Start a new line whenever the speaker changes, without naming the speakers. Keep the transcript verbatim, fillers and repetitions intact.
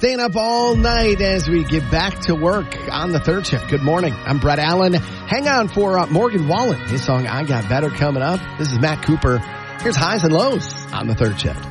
Staying up all night as we get back to work on the third shift. Good morning. I'm Brett Allen. Hang on for uh, Morgan Wallen. His song, I Got Better, coming up. This is Matt Cooper. Here's highs and lows on the third shift.